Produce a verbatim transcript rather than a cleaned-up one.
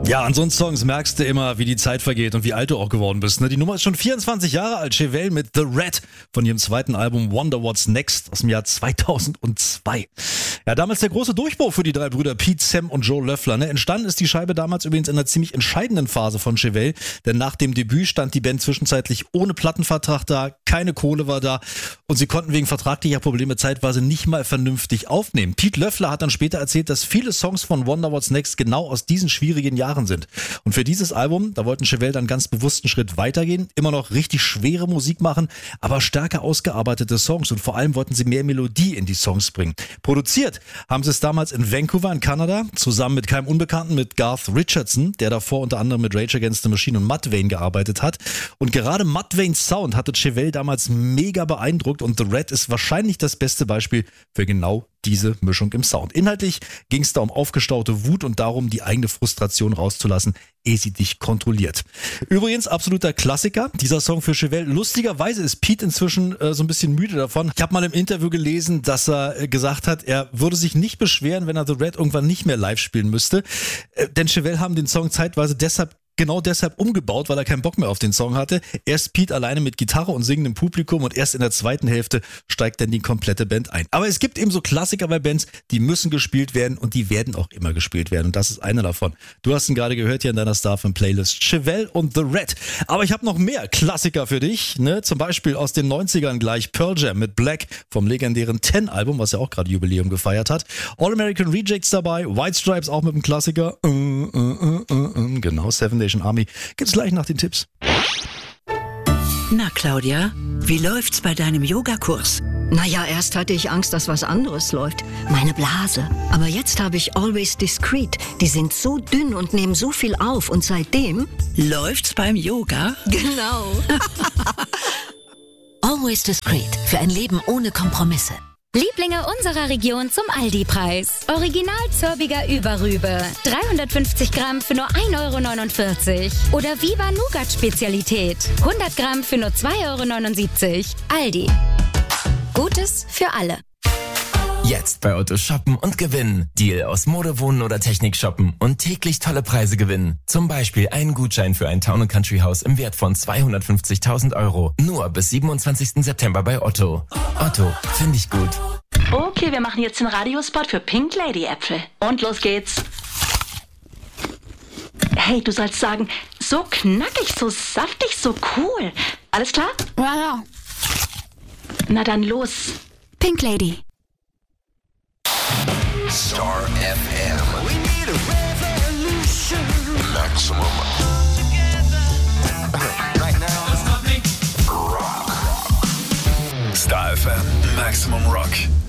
Ja, an so Songs merkst du immer, wie die Zeit vergeht und wie alt du auch geworden bist. Ne? Die Nummer ist schon vierundzwanzig Jahre alt. Chevelle mit The Red von ihrem zweiten Album Wonder What's Next aus dem Jahr zweitausendzwei. Ja, damals der große Durchbruch für die drei Brüder Pete, Sam und Joe Löffler. Ne? Entstanden ist die Scheibe damals übrigens in einer ziemlich entscheidenden Phase von Chevelle, denn nach dem Debüt stand die Band zwischenzeitlich ohne Plattenvertrag da, keine Kohle war da und sie konnten wegen vertraglicher Probleme zeitweise nicht mal vernünftig aufnehmen. Pete Löffler hat dann später erzählt, dass viele Songs von Wonder What's Next genau aus diesen schwierigen Jahren sind. Und für dieses Album, da wollten Chevelle dann ganz bewusst einen Schritt weitergehen, immer noch richtig schwere Musik machen, aber stärker ausgearbeitete Songs und vor allem wollten sie mehr Melodie in die Songs bringen. Produziert haben sie es damals in Vancouver in Kanada, zusammen mit keinem Unbekannten, mit Garth Richardson, der davor unter anderem mit Rage Against the Machine und Mudvayne gearbeitet hat. Und gerade Mudvaynes Sound hatte Chevelle damals mega beeindruckt und The Red ist wahrscheinlich das beste Beispiel für genau diese Mischung im Sound. Inhaltlich ging es da um aufgestaute Wut und darum, die eigene Frustration rauszulassen, ehe sie dich kontrolliert. Übrigens, absoluter Klassiker, dieser Song für Chevelle. Lustigerweise ist Pete inzwischen äh, so ein bisschen müde davon. Ich habe mal im Interview gelesen, dass er äh, gesagt hat, er würde sich nicht beschweren, wenn er The Red irgendwann nicht mehr live spielen müsste. Äh, denn Chevelle haben den Song zeitweise deshalb Genau deshalb umgebaut, weil er keinen Bock mehr auf den Song hatte. Erst Pete alleine mit Gitarre und singendem Publikum und erst in der zweiten Hälfte steigt dann die komplette Band ein. Aber es gibt eben so Klassiker bei Bands, die müssen gespielt werden und die werden auch immer gespielt werden. Und das ist einer davon. Du hast ihn gerade gehört hier in deiner Starfm-Playlist. Chevelle und The Red. Aber ich habe noch mehr Klassiker für dich. Ne? Zum Beispiel aus den neunzigern gleich Pearl Jam mit Black vom legendären Ten-Album, was ja auch gerade Jubiläum gefeiert hat. All American Rejects dabei. White Stripes auch mit dem Klassiker. Uh, uh, uh, uh, uh. Genau, Seven Army. Gibt's gleich nach den Tipps. Na Claudia, wie läuft's bei deinem Yogakurs? Naja, erst hatte ich Angst, dass was anderes läuft. Meine Blase. Aber jetzt habe ich Always Discreet. Die sind so dünn und nehmen so viel auf. Und seitdem... Läuft's beim Yoga? Genau. Always Discreet. Für ein Leben ohne Kompromisse. Lieblinge unserer Region zum Aldi-Preis. Original Zörbiger Überrübe. dreihundertfünfzig Gramm für nur ein Euro neunundvierzig. Oder Viva Nougat Spezialität. hundert Gramm für nur zwei Euro neunundsiebzig. Aldi. Gutes für alle. Jetzt bei Otto shoppen und gewinnen. Deal aus Mode, Wohnen oder Technik shoppen und täglich tolle Preise gewinnen. Zum Beispiel einen Gutschein für ein Town and Country Haus im Wert von zweihundertfünfzigtausend Euro. Nur bis siebenundzwanzigsten September bei Otto. Otto, finde ich gut. Okay, wir machen jetzt den Radiospot für Pink Lady Äpfel. Und los geht's. Hey, du sollst sagen, so knackig, so saftig, so cool. Alles klar? Ja, ja. Na dann los. Pink Lady. Star F M. We need a revolution. Maximum. Right now. Rock. Star F M. Maximum Rock.